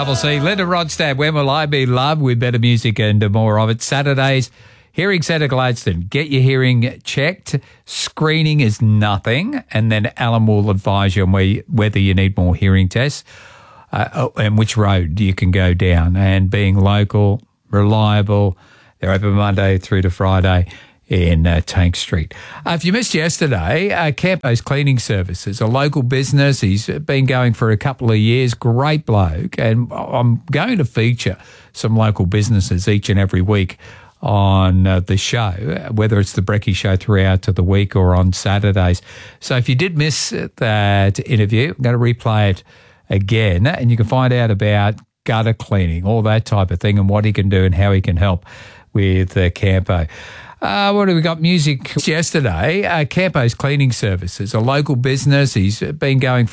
Double C. Linda Ronstadt, When Will I Be Loved, with better music and more of it. Saturdays, Hearing Centre Gladstone. Get your hearing checked. Screening is nothing. And then Alan will advise you on whether you need more hearing tests and which road you can go down. And being local, reliable, they're open Monday through to Friday in Tank Street. If you missed yesterday, Campo's Cleaning Services, a local business. He's been going for a couple of years. Great bloke. And I'm going to feature some local businesses each and every week on the show, whether it's the Brecky Show throughout to the week or on Saturdays. So if you did miss that interview, I'm going to replay it again, and you can find out about gutter cleaning, all that type of thing, and what he can do and how he can help with Campo. What have we got? Music yesterday. Campo's Cleaning Services, a local business. He's been going for